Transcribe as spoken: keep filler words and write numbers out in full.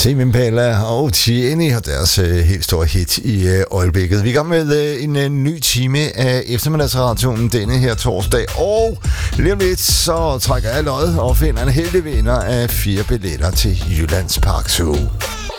Tame Impala og Tieni har deres øh, helt store hit i øh, øjeblikket. Vi er i gang med øh, en øh, ny time af eftermiddagsradioen denne her torsdag. Og lige om lidt, så trækker jeg lod og finder en heldig vinder af fire billetter til Jyllands Park Zoo.